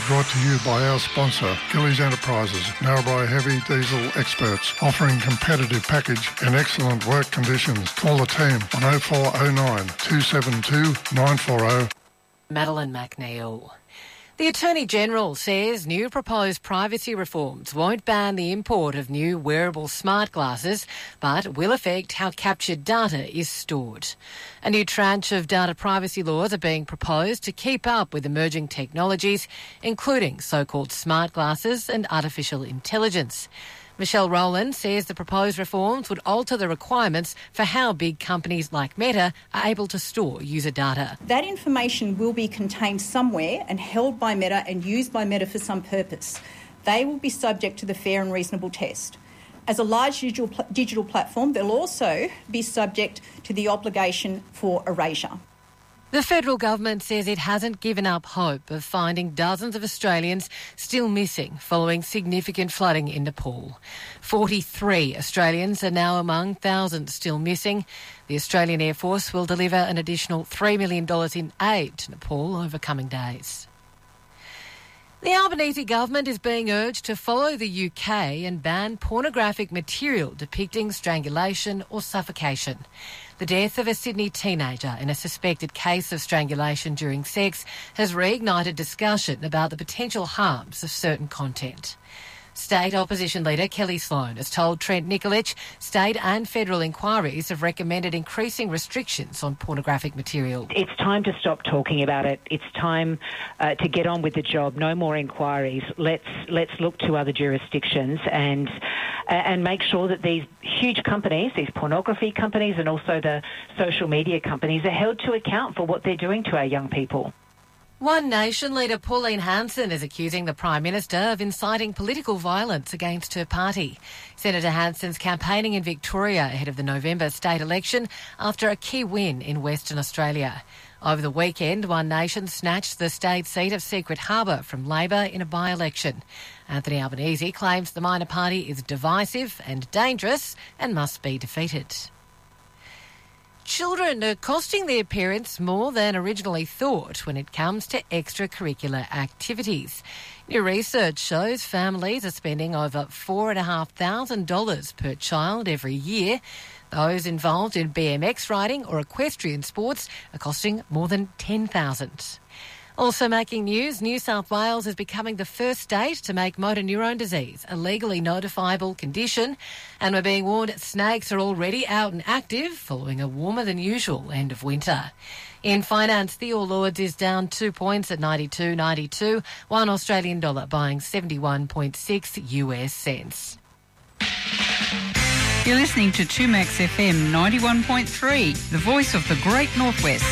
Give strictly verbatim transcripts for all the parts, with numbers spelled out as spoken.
brought to you by our sponsor, Gillies Enterprises, Narrabri Heavy Diesel experts, offering competitive package and excellent work conditions. Call the team on oh four oh nine, two seven two, nine four oh. Madeline McNeil. The Attorney-General says new proposed privacy reforms won't ban the import of new wearable smart glasses, but will affect how captured data is stored. A new tranche of data privacy laws are being proposed to keep up with emerging technologies, including so-called smart glasses and artificial intelligence. Michelle Rowland says the proposed reforms would alter the requirements for how big companies like Meta are able to store user data. That information will be contained somewhere and held by Meta and used by Meta for some purpose. They will be subject to the fair and reasonable test. As a large digital, pl- digital platform, they'll also be subject to the obligation for erasure. The federal government says it hasn't given up hope of finding dozens of Australians still missing following significant flooding in Nepal. forty-three Australians are now among thousands still missing. The Australian Air Force will deliver an additional three million dollars in aid to Nepal over coming days. The Albanese government is being urged to follow the U K and ban pornographic material depicting strangulation or suffocation. The death of a Sydney teenager in a suspected case of strangulation during sex has reignited discussion about the potential harms of certain content. State Opposition Leader Kelly Sloan has told Trent Nikolic state and federal inquiries have recommended increasing restrictions on pornographic material. It's time to stop talking about it. It's time uh, to get on with the job. No more inquiries. Let's let's look to other jurisdictions and and make sure that these huge companies, these pornography companies and also the social media companies are held to account for what they're doing to our young people. One Nation leader Pauline Hanson is accusing the Prime Minister of inciting political violence against her party. Senator Hanson's campaigning in Victoria ahead of the November state election after a key win in Western Australia. Over the weekend, One Nation snatched the state seat of Secret Harbour from Labor in a by-election. Anthony Albanese claims the minor party is divisive and dangerous and must be defeated. Children are costing their parents more than originally thought when it comes to extracurricular activities. New research shows families are spending over four thousand five hundred dollars per child every year. Those involved in B M X riding or equestrian sports are costing more than ten thousand dollars. Also making news, New South Wales is becoming the first state to make motor neurone disease a legally notifiable condition, and we're being warned snakes are already out and active following a warmer than usual end of winter. In finance, the All Ords is down two points at ninety-two ninety-two, one Australian dollar buying seventy-one point six U S cents. You're listening to two Max F M ninety-one point three, the voice of the Great Northwest.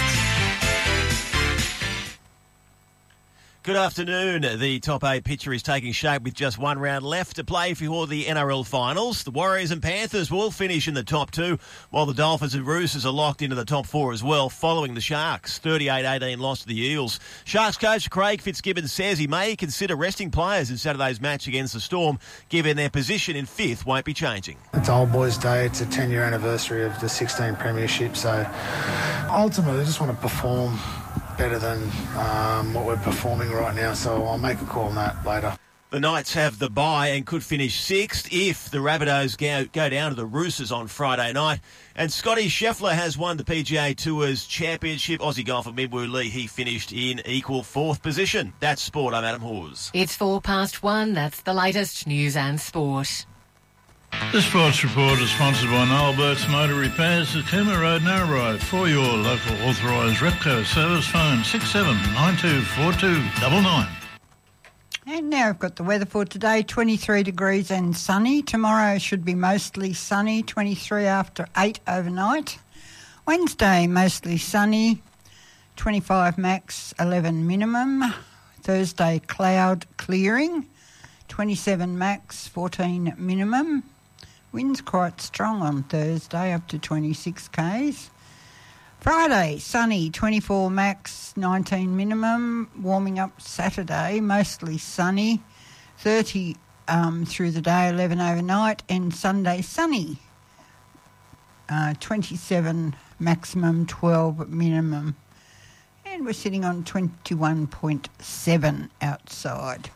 Good afternoon. The top eight picture is taking shape with just one round left to play for the N R L finals. The Warriors and Panthers will finish in the top two, while the Dolphins and Roosters are locked into the top four as well, following the Sharks' thirty-eight eighteen loss to the Eels. Sharks coach Craig Fitzgibbon says he may consider resting players in Saturday's match against the Storm, given their position in fifth won't be changing. It's Old Boys Day. It's a ten-year anniversary of the sixteen premiership, so ultimately I just want to perform better than um, what we're performing right now, so I'll make a call on that later. The Knights have the bye and could finish sixth if the Rabbitohs go, go down to the Roosters on Friday night. And Scotty Scheffler has won the P G A Tour's Championship. Aussie golfer Minwoo Lee, he finished in equal fourth position. That's sport. I'm Adam Hawes. It's four past one. That's the latest news and sport. The Sports Report is sponsored by Noel Burt's Motor Repairs at Cooma Road, Narrabri. For your local authorised Repco service, phone six seven nine two four two nine nine. And now I've got the weather for today, twenty-three degrees and sunny. Tomorrow should be mostly sunny, twenty-three after eight overnight. Wednesday, mostly sunny, twenty-five max, eleven minimum. Thursday, cloud clearing, twenty-seven max, fourteen minimum. Wind's quite strong on Thursday, up to twenty-six kays. Friday, sunny, twenty-four max, nineteen minimum. Warming up Saturday, mostly sunny, thirty um, through the day, eleven overnight. And Sunday, sunny, uh, twenty-seven maximum, twelve minimum. And we're sitting on twenty-one point seven outside.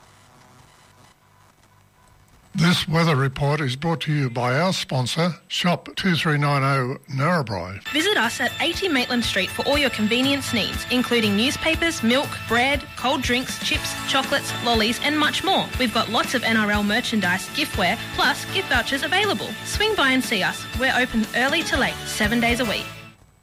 This weather report is brought to you by our sponsor, Shop two three nine zero Narrabri. Visit us at eighty Maitland Street for all your convenience needs, including newspapers, milk, bread, cold drinks, chips, chocolates, lollies and much more. We've got lots of N R L merchandise, giftware, plus gift vouchers available. Swing by and see us. We're open early to late, seven days a week.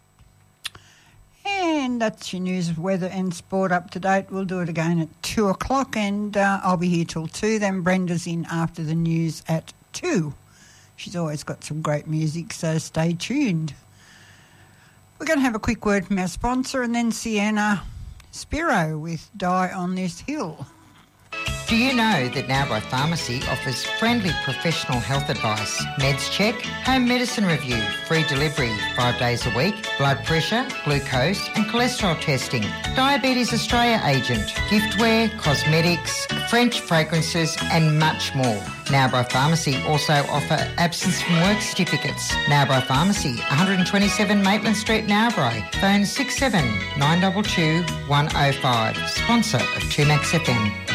And that's your news, weather and sport up to date. We'll do it again at two o'clock and uh, I'll be here till two. Then Brenda's in after the news at two. She's always got some great music, so stay tuned. We're going to have a quick word from our sponsor and then Sienna Spiro with Die on This Hill. Do you know that Narrabri Pharmacy offers friendly professional health advice, meds check, home medicine review, free delivery five days a week, blood pressure, glucose and cholesterol testing, Diabetes Australia agent, giftware, cosmetics, French fragrances and much more. Narrabri Pharmacy also offer absence from work certificates. Narrabri Pharmacy, one twenty-seven Maitland Street, Narrabri. Phone six seven nine two two one oh five. Sponsor of two Max F M.